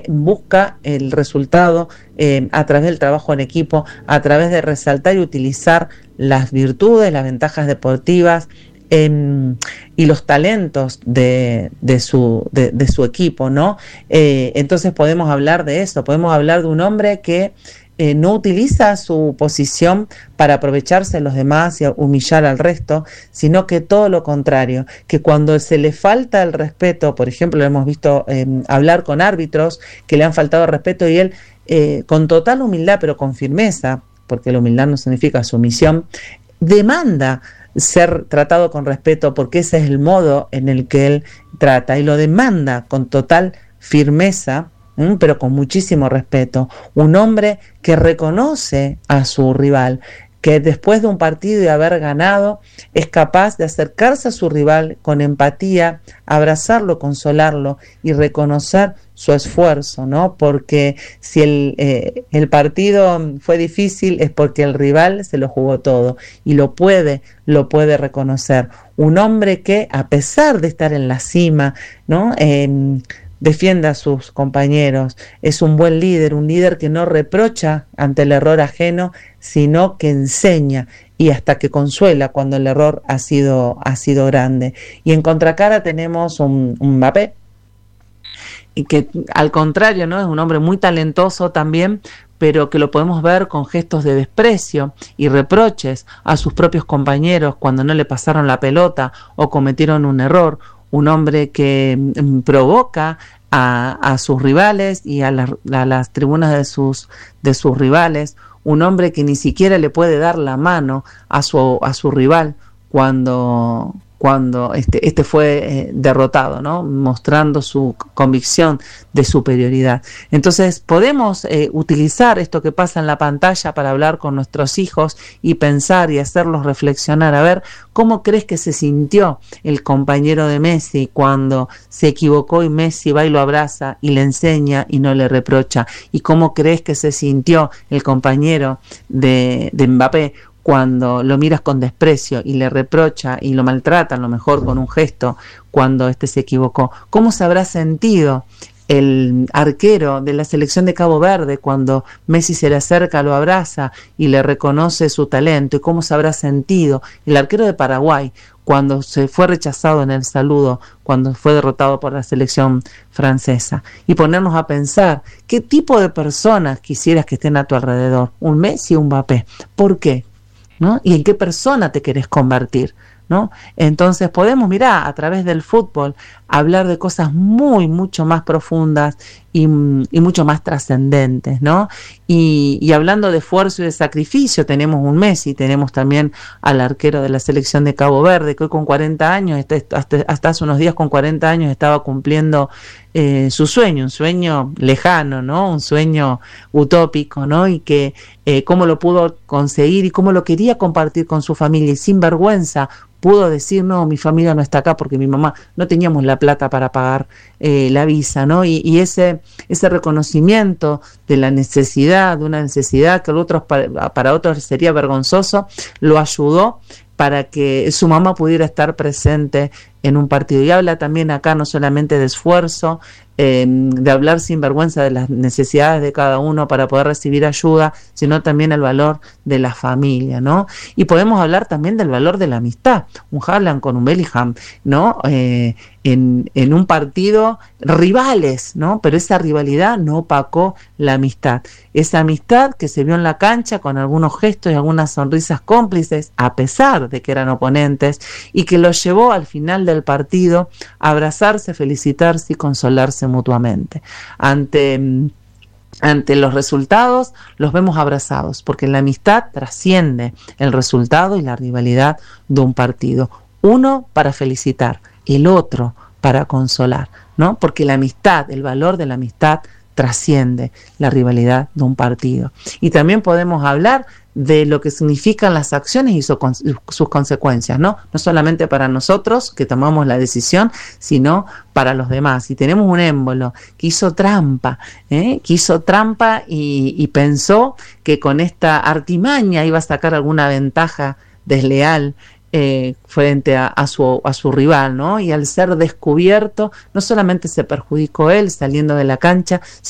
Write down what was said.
que busca el resultado a través del trabajo en equipo, a través de resaltar y utilizar las virtudes, las ventajas deportivas y los talentos de su equipo, ¿no? Entonces podemos hablar de eso, podemos hablar de un hombre que no utiliza su posición para aprovecharse de los demás y humillar al resto, sino que todo lo contrario, que cuando se le falta el respeto, por ejemplo, lo hemos visto hablar con árbitros que le han faltado el respeto y él con total humildad, pero con firmeza, porque la humildad no significa sumisión, demanda ser tratado con respeto porque ese es el modo en el que él trata y lo demanda con total firmeza, pero con muchísimo respeto. Un hombre que reconoce a su rival, que después de un partido y haber ganado es capaz de acercarse a su rival con empatía, abrazarlo, consolarlo y reconocer su esfuerzo, ¿no? Porque si el partido fue difícil es porque el rival se lo jugó todo y lo puede reconocer. Un hombre que, a pesar de estar en la cima, ¿no? Defiende a sus compañeros, es un buen líder, un líder que no reprocha ante el error ajeno, sino que enseña y hasta que consuela cuando el error ha sido grande. Y en contracara tenemos un Mbappé, y que al contrario, ¿no? Es un hombre muy talentoso también, pero que lo podemos ver con gestos de desprecio y reproches a sus propios compañeros cuando no le pasaron la pelota o cometieron un error. Un hombre que provoca a sus rivales y a las tribunas de sus rivales, un hombre que ni siquiera le puede dar la mano a su rival cuando este fue derrotado, ¿no? Mostrando su convicción de superioridad. Entonces podemos utilizar esto que pasa en la pantalla para hablar con nuestros hijos y pensar y hacerlos reflexionar, a ver cómo crees que se sintió el compañero de Messi cuando se equivocó y Messi va y lo abraza y le enseña y no le reprocha, y cómo crees que se sintió el compañero de Mbappé cuando lo miras con desprecio y le reprocha y lo maltrata, a lo mejor con un gesto, cuando se equivocó. ¿Cómo se habrá sentido el arquero de la selección de Cabo Verde cuando Messi se le acerca, lo abraza y le reconoce su talento? ¿Y cómo se habrá sentido el arquero de Paraguay cuando se fue rechazado en el saludo, cuando fue derrotado por la selección francesa? Y ponernos a pensar, ¿qué tipo de personas quisieras que estén a tu alrededor? ¿Un Messi o un Mbappé? ¿Por qué? ¿No? ¿Y en qué persona te querés convertir? ¿No? Entonces podemos, mirar a través del fútbol, hablar de cosas mucho más profundas y mucho más trascendentes, ¿no? Y hablando de esfuerzo y de sacrificio, tenemos un Messi, tenemos también al arquero de la selección de Cabo Verde, que hoy con 40 años, hasta hace unos días con 40 años estaba cumpliendo su sueño, un sueño lejano, ¿no? Un sueño utópico, ¿no? Y que cómo lo pudo conseguir y cómo lo quería compartir con su familia y sin vergüenza pudo decir, no, mi familia no está acá porque mi mamá no teníamos la plata para pagar la visa, ¿no? Y ese reconocimiento de la necesidad, de una necesidad que para otros sería vergonzoso, lo ayudó para que su mamá pudiera estar presente en un partido. Y habla también acá no solamente de esfuerzo, de hablar sin vergüenza de las necesidades de cada uno para poder recibir ayuda, sino también el valor de la familia, ¿no? Y podemos hablar también del valor de la amistad. Un Haaland con un Bellingham, ¿no? En un partido rivales, ¿no? Pero esa rivalidad no opacó la amistad. Esa amistad que se vio en la cancha con algunos gestos y algunas sonrisas cómplices, a pesar de que eran oponentes, y que los llevó al final del partido a abrazarse, felicitarse y consolarse mutuamente. Ante los resultados los vemos abrazados, porque la amistad trasciende el resultado y la rivalidad de un partido. Uno para felicitar, el otro para consolar, ¿no? Porque la amistad, el valor de la amistad trasciende la rivalidad de un partido. Y también podemos hablar de lo que significan las acciones y sus consecuencias, ¿no? No solamente para nosotros que tomamos la decisión, sino para los demás. Y tenemos un émbolo que hizo trampa y pensó que con esta artimaña iba a sacar alguna ventaja desleal frente a su rival, ¿no? Y al ser descubierto, no solamente se perjudicó él saliendo de la cancha,